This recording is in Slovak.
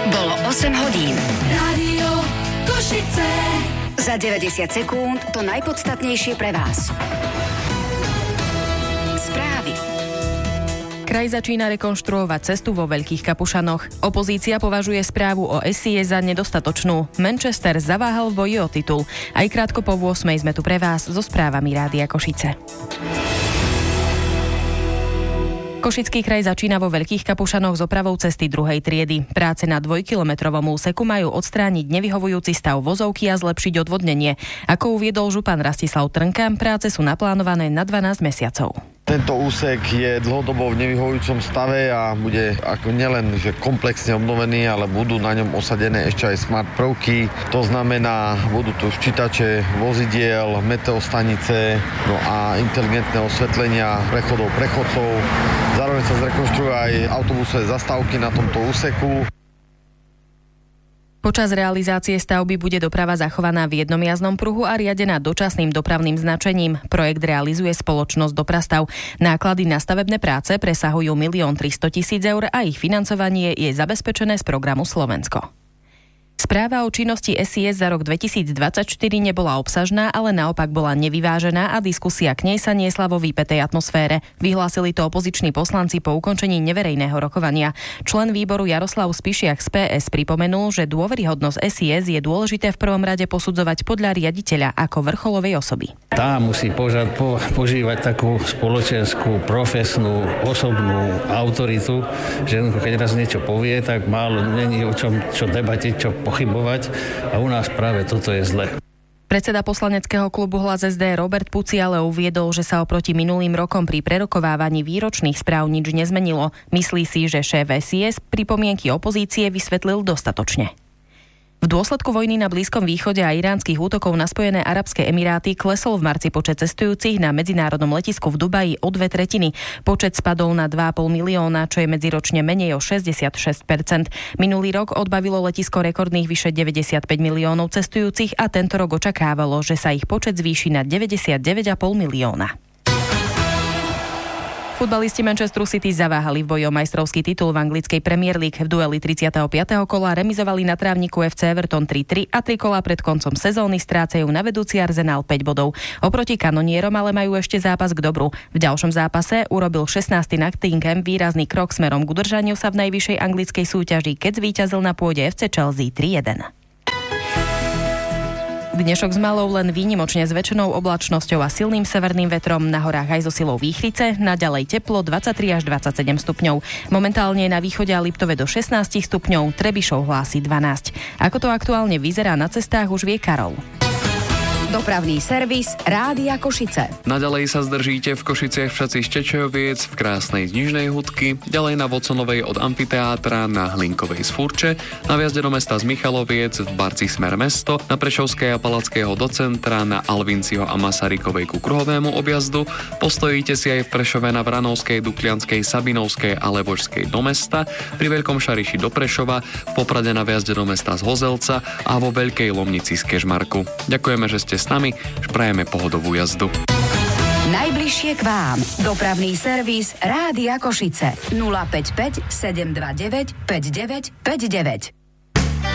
Bolo 8 hodín. Rádio Košice. Za 90 sekúnd to najpodstatnejšie pre vás. Správy. Kraj začína rekonštruovať cestu vo Veľkých Kapušanoch. Opozícia považuje správu o SIS za nedostatočnú. Manchester zaváhal v boji o titul. Aj krátko po 8 sme tu pre vás so správami Rádia Košice. Košický kraj začína vo Veľkých Kapušanoch s opravou cesty druhej triedy. Práce na 2-kilometrovom úseku majú odstrániť nevyhovujúci stav vozovky a zlepšiť odvodnenie. Ako uviedol župan Rastislav Trnka, práce sú naplánované na 12 mesiacov. Tento úsek je dlhodobo v nevyhovujúcom stave a bude ako nielen že komplexne obnovený, ale budú na ňom osadené ešte aj smart prvky. To znamená, budú tu ščítače vozidiel, meteostanice, no a inteligentné osvetlenia prechodov prechodcov. Zároveň sa zrekonštruujú aj autobusové zastávky na tomto úseku. Počas realizácie stavby bude doprava zachovaná v jednom jazdnom pruhu a riadená dočasným dopravným značením. Projekt realizuje spoločnosť Doprastav. Náklady na stavebné práce presahujú 1 300 000 eur a ich financovanie je zabezpečené z programu Slovensko. Správa o činnosti SIS za rok 2024 nebola obsažná, ale naopak bola nevyvážená a diskusia k nej sa niesla vo výpätej atmosfére. Vyhlásili to opoziční poslanci po ukončení neverejného rokovania. Člen výboru Jaroslav Spišiak z PS pripomenul, že dôveryhodnosť SIS je dôležité v prvom rade posudzovať podľa riaditeľa ako vrcholovej osoby. Tá musí požívať takú spoločenskú, profesnú, osobnú autoritu, že keď raz niečo povie, tak málo není o čom čo debatiť, čo pochybovať a u nás práve toto je zle. Predseda poslaneckého klubu Hlas SD Robert Puci ale uviedol, že sa oproti minulým rokom pri prerokovávaní výročných správ nič nezmenilo. Myslí si, že šéf SIS pripomienky opozície vysvetlil dostatočne. V dôsledku vojny na Blízkom východe a iránskych útokov na Spojené arabské emiráty klesol v marci počet cestujúcich na medzinárodnom letisku v Dubaji o 2/3. Počet spadol na 2,5 milióna, čo je medziročne menej o 66%. Minulý rok odbavilo letisko rekordných vyše 95 miliónov cestujúcich a tento rok očakávalo, že sa ich počet zvýši na 99,5 milióna. Futbalisti Manchesteru City zaváhali v boji o majstrovský titul v anglickej Premier League. V dueli 35. kola remizovali na trávniku FC Everton 3-3 a 3 kola pred koncom sezóny strácajú na vedúci Arsenal 5 bodov. Oproti kanonierom ale majú ešte zápas k dobru. V ďalšom zápase urobil 16. Nottingham výrazný krok smerom k udržaniu sa v najvyššej anglickej súťaži, keď zvíťazil na pôde FC Chelsea 3-1. Dnešok s malou len výnimočne zväčšenou oblačnosťou a silným severným vetrom, na horách aj so silou výchrice, naďalej teplo 23 až 27 stupňov. Momentálne na východe a Liptove do 16 stupňov, Trebišov hlási 12. Ako to aktuálne vyzerá na cestách, už vie Karol. Dopravný servis Rádia Košice. Naďalej sa zdržíte v Košiciach všetci z Čečojoviec, v krásnej Nižnej Hudky, ďalej na Voconovej od Amfiteátra, na Hlinkovej z Furče, na vjazde do mesta z Michaloviec, v Barci smer mesto, na Prešovskej a Palackého do centra, na Alvinciho a Masarykovej ku kruhovému objazdu, postojíte si aj v Prešove na Vranovskej, Duklianskej, Sabinovskej a Levočskej do mesta, pri Veľkom Šariši do Prešova, v Poprade na vjazde do mesta z Hozelca a vo Veľkej Lomnici z Kežmarku. Ďakujeme, že ste s nami, prajeme pohodovú jazdu. Najbližšie k vám. Dopravný servis Rádia Košice. 055 729 5959.